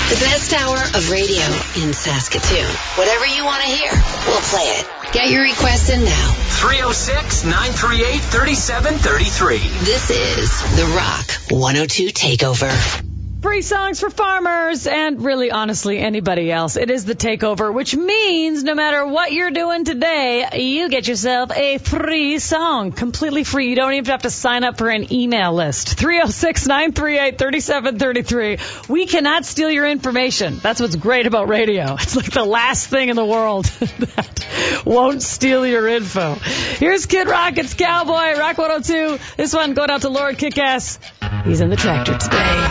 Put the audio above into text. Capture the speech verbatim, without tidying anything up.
The best hour of radio in Saskatoon. Whatever you want to hear, we'll play it. Get your requests in now. three oh six, nine three eight, three seven three three. This is The Rock one oh two Takeover. Free songs for farmers and really, honestly, anybody else. It is the Takeover, which means no matter what you're doing today, you get yourself a free song. Completely free. You don't even have to sign up for an email list. three oh six, nine three eight, three seven three three. We cannot steal your information. That's what's great about radio. It's like the last thing in the world that won't steal your info. Here's Kid Rock. It's Cowboy. Rock one oh two. This one going out to Lord Kickass. He's in the tractor today.